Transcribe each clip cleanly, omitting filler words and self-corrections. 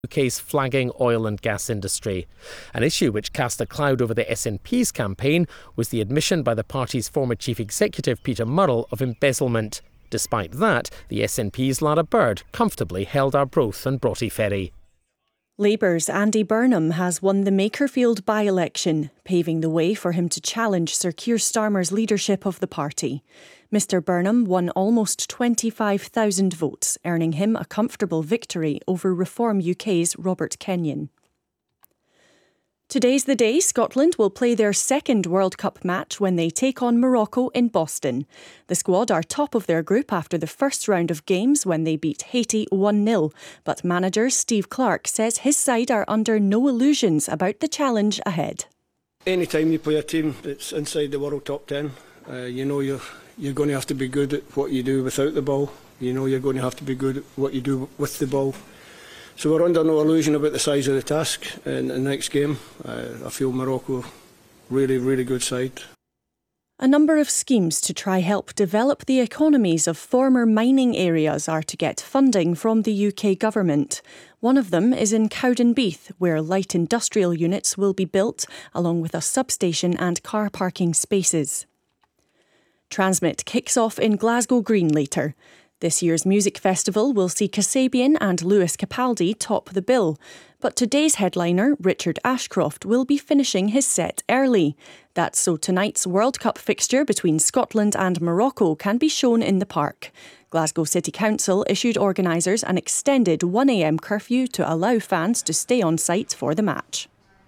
UK's flagging oil and gas industry. An issue which cast a cloud over the SNP's campaign was the admission by the party's former chief executive Peter Murrell of embezzlement. Despite that, the SNP's Lara Bird comfortably held Arbroath and Broughty Ferry. Labour's Andy Burnham has won the Makerfield by-election, paving the way for him to challenge Sir Keir Starmer's leadership of the party. Mr Burnham won almost 25,000 votes, earning him a comfortable victory over Reform UK's Robert Kenyon. Today's the day Scotland will play their second World Cup match when they take on Morocco in Boston. The squad are top of their group after the first round of games when they beat Haiti 1-0, but manager Steve Clarke says his side are under no illusions about the challenge ahead. Anytime you play a team that's inside the world top 10, you know you're going to have to be good at what you do without the ball. You know you're going to have to be good at what you do with the ball. So we're under no illusion about the size of the task in the next game. I feel Morocco really good side. A number of schemes to try help develop the economies of former mining areas are to get funding from the UK government. One of them is in Cowdenbeath, where light industrial units will be built, along with a substation and car parking spaces. Transmit kicks off in Glasgow Green later. This year's music festival will see Kasabian and Lewis Capaldi top the bill. But today's headliner, Richard Ashcroft, will be finishing his set early. That's so tonight's World Cup fixture between Scotland and Morocco can be shown in the park. Glasgow City Council issued organisers an extended 1am curfew to allow fans to stay on site for the match.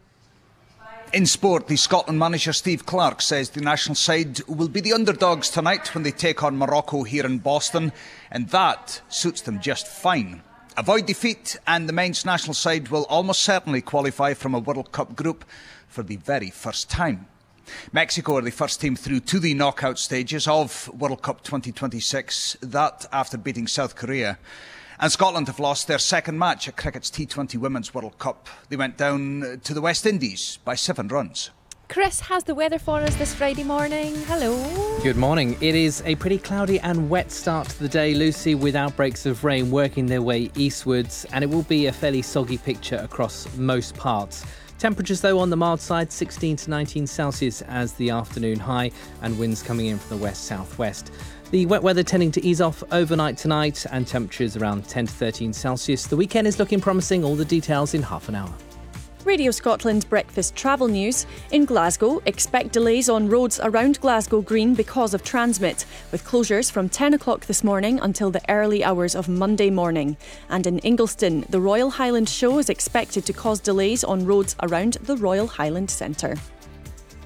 In sport, the Scotland manager Steve Clarke says the national side will be the underdogs tonight when they take on Morocco here in Boston, and that suits them just fine. Avoid defeat and the men's national side will almost certainly qualify from a World Cup group for the very first time. Mexico are the first team through to the knockout stages of World Cup 2026, that after beating South Korea. And Scotland have lost their second match at cricket's T20 Women's World Cup. They went down to the West Indies by 7 runs. Chris has the weather for us this Friday morning. Hello. Good morning. It is a pretty cloudy and wet start to the day, Lucy, with outbreaks of rain working their way eastwards, and it will be a fairly soggy picture across most parts. Temperatures, though, on the mild side, 16 to 19 Celsius as the afternoon high, and winds coming in from the west-southwest. The wet weather tending to ease off overnight tonight, and temperatures around 10 to 13 Celsius. The weekend is looking promising. All the details in half an hour. Radio Scotland's breakfast travel news. In Glasgow, expect delays on roads around Glasgow Green because of Transmit, with closures from 10 o'clock this morning until the early hours of Monday morning. And in Ingliston, the Royal Highland Show is expected to cause delays on roads around the Royal Highland Centre.